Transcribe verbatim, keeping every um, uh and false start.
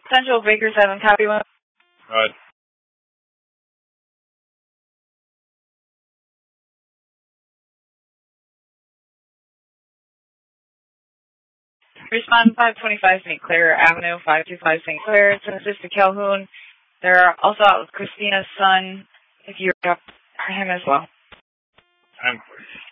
Central Baker seven, copy one. Right. Respond five twenty-five Saint Clair Avenue, five two five Saint Clair. It's an assist to Calhoun. They're also out with Christina's son, if you have him as well. I'm